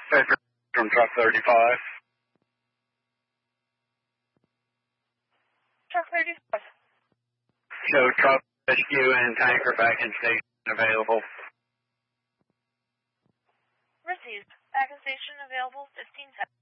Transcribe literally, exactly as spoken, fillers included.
Paper from truck thirty-five. Truck thirty-five. Show truck rescue and tanker vacuum station available. Received. Vacuum station available fifteen seconds.